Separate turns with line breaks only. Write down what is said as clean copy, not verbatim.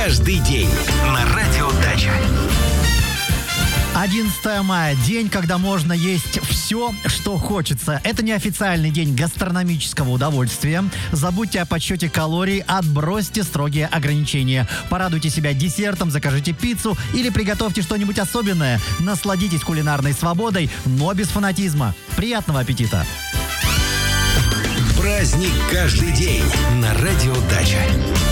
каждый день. На радио Дача.
11 мая. День, когда можно есть все, что хочется. Это неофициальный день гастрономического удовольствия. Забудьте о подсчете калорий, отбросьте строгие ограничения. Порадуйте себя десертом, закажите пиццу или приготовьте что-нибудь особенное. Насладитесь кулинарной свободой, но без фанатизма. Приятного аппетита!
Праздник каждый день. На радио Дача.